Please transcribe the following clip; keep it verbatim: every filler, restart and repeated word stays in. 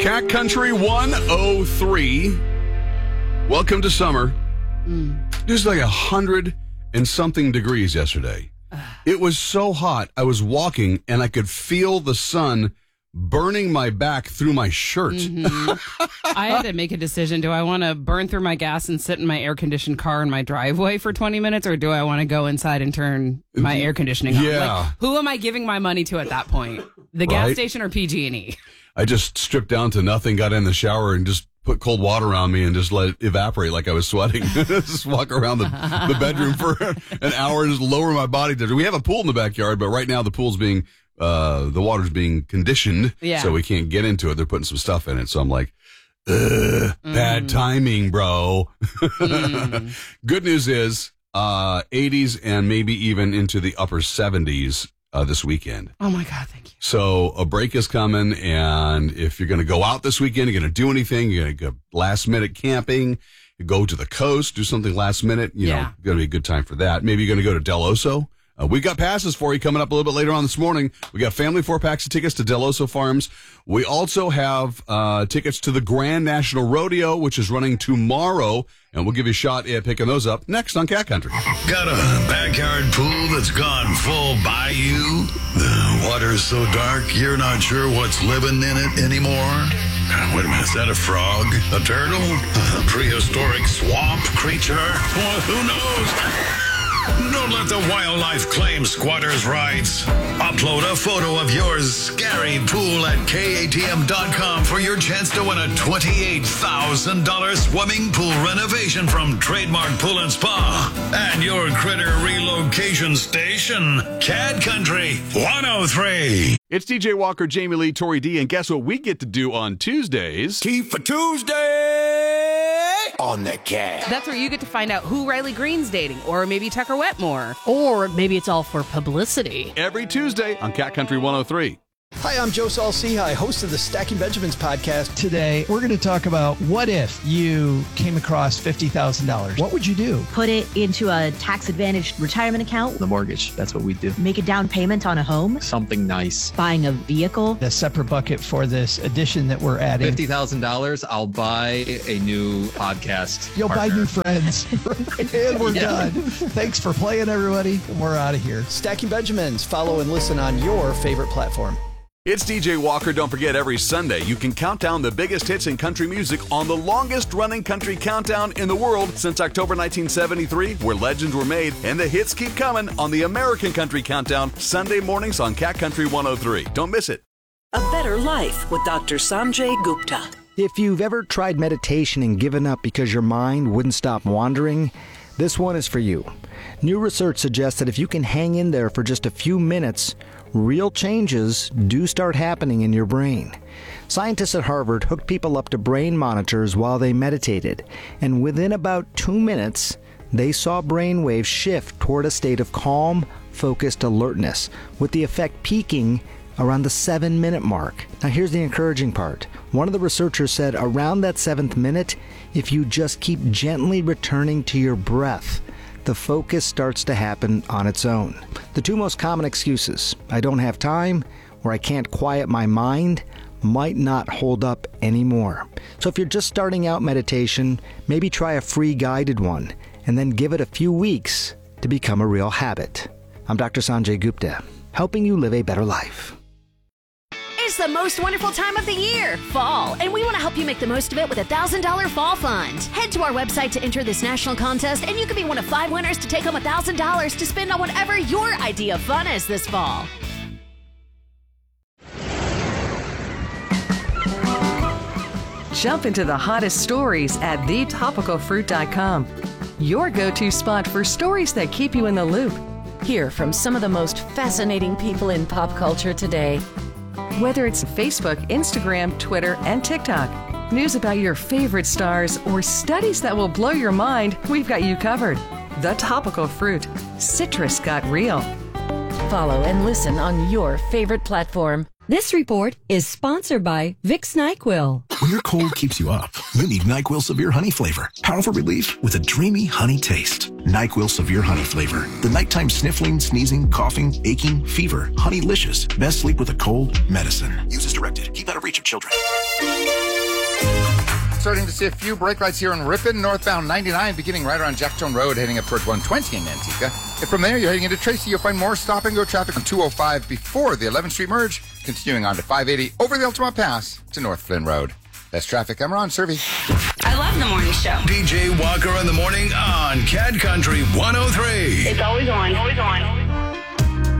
Cat Country one oh three. Welcome to summer. Mm. It was like a hundred and something degrees yesterday. It was so hot. I was walking and I could feel the sun burning my back through my shirt. Mm-hmm. I had to make a decision. Do I want to burn through my gas and sit in my air-conditioned car in my driveway for twenty minutes, or do I want to go inside and turn my air conditioning on? Yeah. Like, who am I giving my money to at that point? The gas Right? station or P G and E? I just stripped down to nothing, got in the shower, and just put cold water on me and just let it evaporate like I was sweating. Just walk around the, the bedroom for an hour and just lower my body temperature. We have a pool in the backyard, but right now the pool's being, uh, the water's being conditioned, Yeah. so we can't get into it. They're putting some stuff in it. So I'm like, ugh, mm. bad timing, bro. Mm. Good news is, uh, eighties and maybe even into the upper seventies. Uh, this weekend. Oh, my God, thank you. So a break is coming, and if you're going to go out this weekend, you're going to do anything, you're going to go last-minute camping, you go to the coast, do something last-minute, you Yeah. know, going to be a good time for that. Maybe you're going to go to Del Oso. Uh, we got passes for you coming up a little bit later on this morning. We got family four-packs of tickets to Del Oso Farms. We also have uh, tickets to the Grand National Rodeo, which is running tomorrow, and we'll give you a shot at picking those up next on Cat Country. Got a backyard pool that's gone full bayou? The water's so dark, you're not sure what's living in it anymore? Wait a minute, is that a frog? A turtle? A prehistoric swamp creature? Well, who knows? Don't let the wildlife claim squatters' rights. Upload a photo of your scary pool at K A T M dot com for your chance to win a twenty-eight thousand dollars swimming pool renovation from Trademark Pool and Spa and your critter relocation station, Cat Country one oh three. It's D J Walker, Jamie Lee, Tori D, and guess what we get to do on Tuesdays? Tea for Tuesday on the Cat. That's where you get to find out who Riley Green's dating, or maybe Tucker Wetmore. Or maybe it's all for publicity. Every Tuesday on Cat Country one oh three. Hi, I'm Joe Saul-Sehy, host of the Stacking Benjamins podcast. Today, we're going to talk about what if you came across fifty thousand dollars. What would you do? Put it into a tax-advantaged retirement account. The mortgage, that's what we do. Make a down payment on a home. Something nice. Buying a vehicle. A separate bucket for this addition that we're adding. fifty thousand dollars, I'll buy a new podcast You'll partner. buy new friends. And we're Yeah. done. Thanks for playing, everybody. We're out of here. Stacking Benjamins. Follow and listen on your favorite platform. It's D J Walker. Don't forget, every Sunday you can count down the biggest hits in country music on the longest-running country countdown in the world since October nineteen seventy-three, where legends were made, and the hits keep coming on the American Country Countdown, Sunday mornings on Cat Country one oh three. Don't miss it. A Better Life with Doctor Sanjay Gupta. If you've ever tried meditation and given up because your mind wouldn't stop wandering, this one is for you. New research suggests that if you can hang in there for just a few minutes, real changes do start happening in your brain. Scientists at Harvard hooked people up to brain monitors while they meditated, and within about two minutes, they saw brain waves shift toward a state of calm, focused alertness, with the effect peaking around the seven-minute mark. Now here's the encouraging part. One of the researchers said around that seventh minute, if you just keep gently returning to your breath, the focus starts to happen on its own. The two most common excuses, I don't have time or I can't quiet my mind, might not hold up anymore. So if you're just starting out meditation, maybe try a free guided one and then give it a few weeks to become a real habit. I'm Doctor Sanjay Gupta, helping you live a better life. It's the most wonderful time of the year, fall, and we want to help you make the most of it with a one thousand dollars Fall Fund. Head to our website to enter this national contest, and you can be one of five winners to take home one thousand dollars to spend on whatever your idea of fun is this fall. Jump into the hottest stories at the topical fruit dot com. Your go-to spot for stories that keep you in the loop. Hear from some of the most fascinating people in pop culture today. Whether it's Facebook, Instagram, Twitter, and TikTok, news about your favorite stars, or studies that will blow your mind, we've got you covered. The Topical Fruit. Citrus got real. Follow and listen on your favorite platform. This report is sponsored by Vicks NyQuil. When your cold keeps you up, you need NyQuil Severe Honey Flavor. Powerful relief with a dreamy honey taste. NyQuil Severe Honey Flavor. The nighttime sniffling, sneezing, coughing, aching, fever. Honeylicious. Best sleep with a cold medicine. Use as directed. Keep out of reach of children. Starting to see a few brake lights here in Ripon, northbound ninety-nine, beginning right around Jackstone Road, heading up towards one twenty in Nantica. And from there, you're heading into Tracy. You'll find more stop-and-go traffic on two oh five before the eleventh Street merge, continuing on to five eighty over the Altamont Pass to North Flynn Road. That's traffic. I'm Ron Servey. I love the morning show. D J Walker in the morning on Cat Country one oh three. It's always on. Always on.